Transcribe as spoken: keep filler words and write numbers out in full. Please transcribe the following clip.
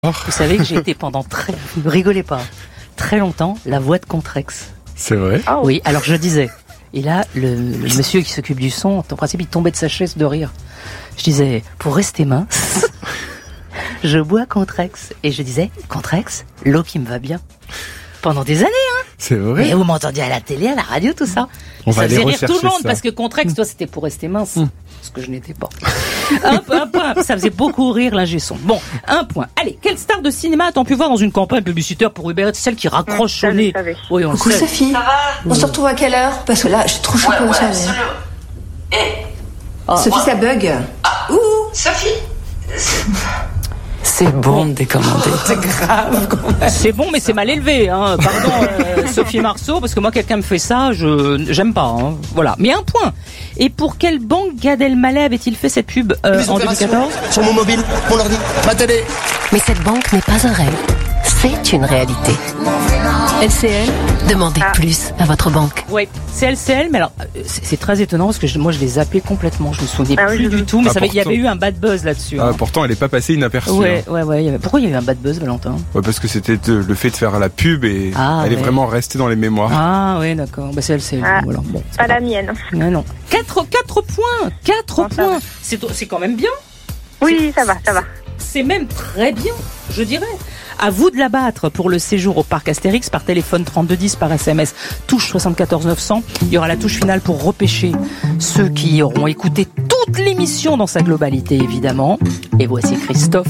Vous savez que j'ai été pendant très, ne rigolez pas, très longtemps, la voix de Contrex. C'est vrai? Oh. Oui, alors je disais, et là, le, le monsieur qui s'occupe du son, en principe, il tombait de sa chaise de rire. Je disais, pour rester mince, je bois Contrex. Et je disais, Contrex, l'eau qui me va bien. Pendant des années, hein. C'est vrai. Et vous m'entendiez à la télé, à la radio, tout ça. On ça va faisait aller rire tout le monde, ça. parce que Contrex, toi, c'était pour rester mince. Mmh. Ce que je n'étais pas. un, un point. Ça faisait beaucoup rire l'ingé son. Bon, un point. Allez, quelle star de cinéma a-t-on pu voir dans une campagne publicitaire pour Uber Eats, celle qui raccroche mmh, au nez? Oui, on Coucou le sait. Sophie. Ça va? On se retrouve à quelle heure? Parce que là, je suis trop chaud Ouais, pour le ouais, soirée. absolument. Et... Oh. Sophie, ça bug. Ah. Ouh. Sophie. C'est bon de décommander. C'est grave. C'est bon, mais c'est mal élevé. Hein. Pardon, euh, Sophie Marceau, parce que moi, quelqu'un me fait ça, je j'aime pas. Hein. Voilà. Mais un point. Et pour quelle banque Gad Elmaleh avait-il fait cette pub euh, en deux mille quatorze? Sur mon mobile, mon ordi, ma télé. Mais cette banque n'est pas un rêve. C'est une réalité. L C L, demandez ah. plus à votre banque. Oui, c'est L C L, mais alors c'est, c'est très étonnant parce que je, moi je l'ai zappé complètement, je me souvenais ah plus oui, du tout, mais ah, ça avait, il y pourtant... avait eu un bad buzz là-dessus. Ah, hein. Pourtant, elle est pas passée inaperçue. Ouais, hein. ouais, ouais. Il y avait... Pourquoi il y a eu un bad buzz, Valentin? Ouais, parce que c'était le fait de faire la pub et ah, elle ouais. est vraiment restée dans les mémoires. Ah oui, d'accord. Bah, c'est L C L. Ah, voilà. Bon, pas, pas la mienne. Non, non. Quatre, quatre points, quatre bon, points. C'est, c'est quand même bien. Oui, ça va, ça va. C'est même très bien, je dirais. À vous de la battre pour le séjour au parc Astérix par téléphone trente-deux dix, par S M S, touche soixante-quatorze neuf cents. Il y aura la touche finale pour repêcher ceux qui auront écouté toute l'émission dans sa globalité, évidemment. Et voici Christophe.